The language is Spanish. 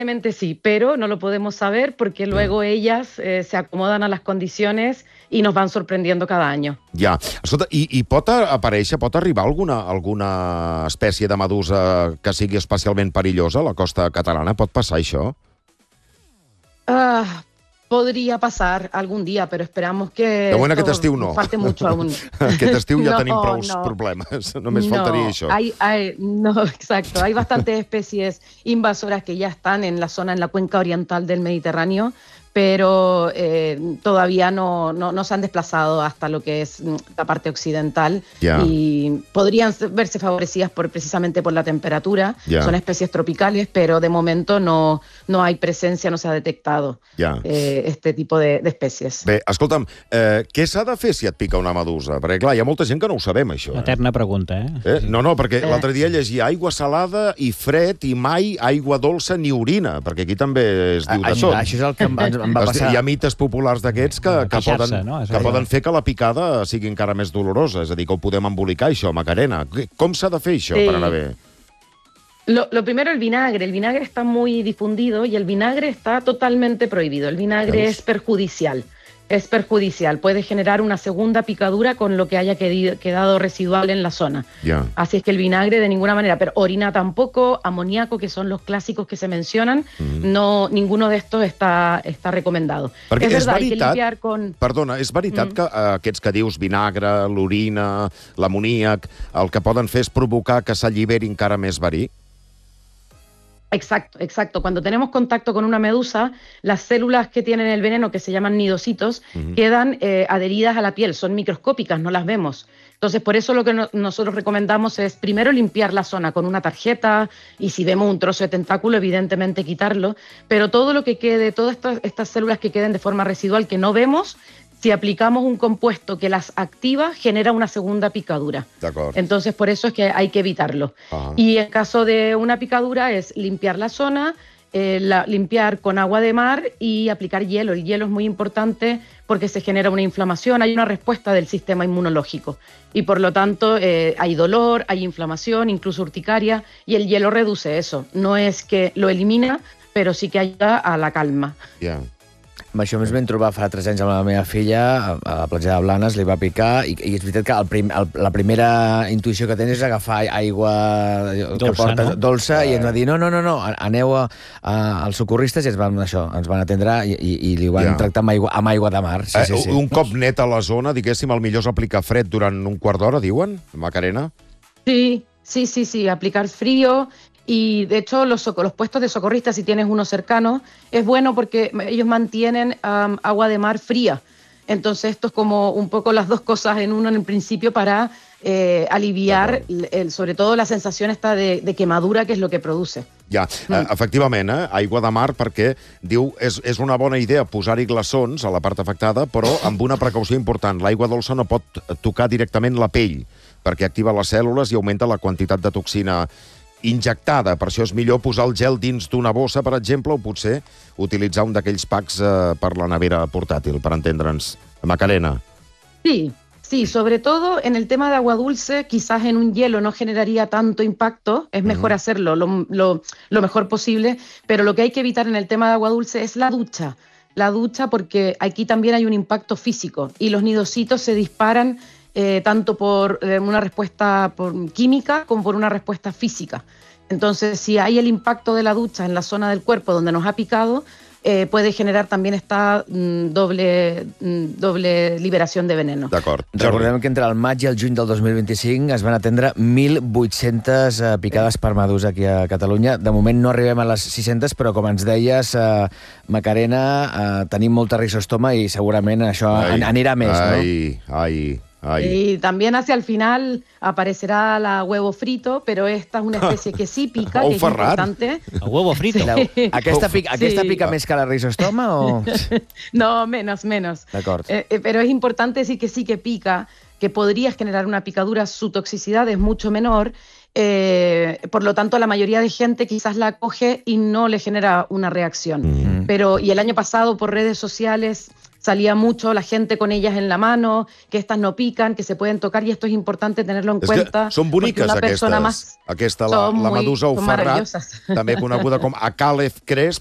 Probablemente sí, pero no lo podemos saber porque luego ellas se acomodan a las condiciones y nos van sorprendiendo cada año. Ja. Escolta, i pot aparèixer, pot arribar alguna espècie de medusa que sigui especialment perillosa a la costa catalana? Pot passar això? Podría pasar algún día, pero esperamos que... De moment aquest estiu no. Falte mucho aún. Aquest estiu ja tenim prou problemes. Només faltaria això. No, exacto. Hay bastantes especies invasoras que ya están en la zona, en la cuenca oriental del Mediterráneo, pero todavía no se han desplazado hasta lo que es la parte occidental y podrían verse favorecidas precisamente por la temperatura. Son especies tropicales, pero de momento no hay presencia, no se ha detectado este tipo de especies. Bé, escolta'm, què s'ha de fer si et pica una medusa? Perquè, clar, hi ha molta gent que no ho sabem, això. Eterna pregunta, No, perquè l'altre dia llegia aigua salada i fred i mai aigua dolça ni orina, perquè aquí també es diu de tot. Això és el que em va passar. Hi ha mites populars d'aquests que poden fer que la picada sigui encara més dolorosa, és a dir, que ho podem embolicar, això, Macarena. Com s'ha de fer això per anar bé? Lo primero, el vinagre. El vinagre está muy difundido y el vinagre está totalmente prohibido. El vinagre es perjudicial. Es perjudicial. Puede generar una segunda picadura con lo que haya quedado residual en la zona. Así es que el vinagre de ninguna manera. Pero orina tampoco, amoníaco, que son los clásicos que se mencionan, no, ninguno de estos está recomendado. Perquè és verdad, hay que limpiar con... Perdona, és veritat que aquests que dius, vinagre, l'orina, l'amoníac, el que poden fer és provocar que s'alliberi encara més verí? Exacto, exacto. Cuando tenemos contacto con una medusa, las células que tienen el veneno, que se llaman nidocitos, quedan adheridas a la piel, son microscópicas, no las vemos. Entonces, por eso lo que nosotros recomendamos es primero limpiar la zona con una tarjeta y si vemos un trozo de tentáculo, evidentemente quitarlo, pero todo lo que quede, todas estas células que queden de forma residual que no vemos, si aplicamos un compuesto que las activa, genera una segunda picadura. Entonces, por eso es que hay que evitarlo. Y en caso de una picadura es limpiar la zona, limpiar con agua de mar y aplicar hielo. El hielo es muy importante porque se genera una inflamación, hay una respuesta del sistema inmunológico. Y por lo tanto hay dolor, hay inflamación, incluso urticaria, y el hielo reduce eso. No es que lo elimina, pero sí que ayuda a la calma. Amb això ens vam trobar fa 3 anys amb la meva filla, a la platja de Blanes, li va picar, i és veritat que la primera intuïció que tens és agafar aigua dolça, i ens va dir, no, aneu als socorristes, i ens van atendre i li van tractar amb aigua de mar. Un cop net a la zona, diguéssim, el millor és aplicar fred durant un quart d'hora, diuen, Macarena? Sí, aplicar frío. Y de hecho los puestos de socorristas, si tienes uno cercano, es bueno porque ellos mantienen agua de mar fría. Entonces esto es como un poco las dos cosas en uno en el principio para aliviar sobre todo la sensación esta de quemadura, que és lo que produce. Efectivament, aigua de mar, perquè diu és una bona idea posar-hi glaçons a la part afectada, però amb una precaució important. L'aigua dolça no pot tocar directament la pell, perquè activa les cèl·lules i augmenta la quantitat de toxina injectada. Per això és millor posar el gel dins d'una bossa, per exemple, o potser utilitzar un d'aquells packs per la nevera portàtil, per entendre'ns. Macarena. Sí, sobre todo en el tema de agua dulce, quizás en un hielo no generaría tanto impacto, es mejor hacerlo lo mejor posible, pero lo que hay que evitar en el tema de agua dulce es la ducha. La ducha, porque aquí también hay un impacto físico y los nidocitos se disparan tanto por una respuesta química como por una respuesta física. Entonces, si hay el impacto de la ducha en la zona del cuerpo donde nos ha picado, puede generar también esta doble liberació de veneno. D'acord. Recordem que entre el maig i el juny del 2025 es van atendre 1.800 picades per medusa aquí a Catalunya. De moment no arribem a les 600, però com ens deies, Macarena, tenim molta rizostoma i segurament això anirà més, no? Y también hacia el final aparecerá la huevo frito, pero esta es una especie que sí pica, que es importante. El huevo frito. Aquesta pica més que la rizostoma o...? No, menos. D'acord. Pero es importante decir que sí que pica, que podría generar una picadura, su toxicidad es mucho menor, por lo tanto la mayoría de gente quizás la coge y no le genera una reacción. Y el año pasado por redes sociales salía mucho la gente con ellas en la mano, que estas no pican, que se pueden tocar, y esto es importante tenerlo en cuenta. Són boniques, una persona aquestes. Aquesta, la medusa o ferrat, també coneguda com Acàlef cresp,